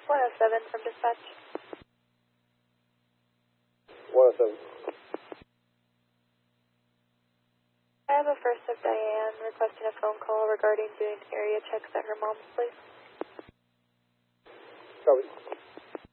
107 from dispatch. 107. I have a first of Diane requesting a phone call regarding doing area checks at her mom's place. Copy.